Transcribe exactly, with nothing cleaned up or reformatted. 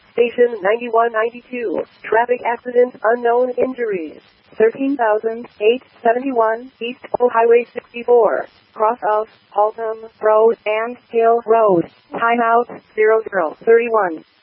Station ninety-one ninety-two. Traffic accident, unknown injuries. thirteen thousand eight hundred seventy-one East Highway sixty-four. Cross of Haltom Road and Hill Road. Timeout zero zero thirty-one.